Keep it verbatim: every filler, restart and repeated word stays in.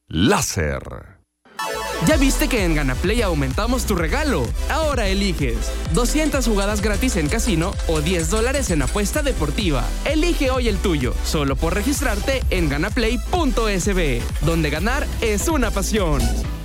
láser. ¿Ya viste que en GanaPlay aumentamos tu regalo? Ahora eliges doscientas jugadas gratis en casino o diez dólares en apuesta deportiva. Elige hoy el tuyo, solo por registrarte en ganaplay punto es be, donde ganar es una pasión.